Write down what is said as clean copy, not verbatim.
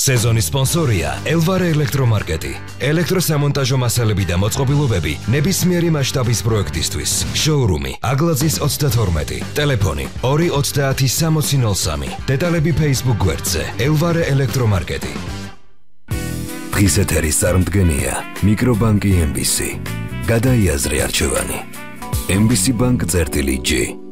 სეზონის სპონსორია ელვარე ელექტრომარკეტი. ელექტროსამონტაჟო მასალები და მოწყობილობები ნებისმიერი მასშტაბის პროექტისთვის. შოურუმი აგლაძის 32. ტელეფონი 2306003. დეტალები Facebook გვერდზე ელვარე ელექტრომარკეტი. დღის ეთერის წარმდგენია მიკრობანკი MBC. გადაიაზრე არჩევანი. MBC Bank წერტილი G.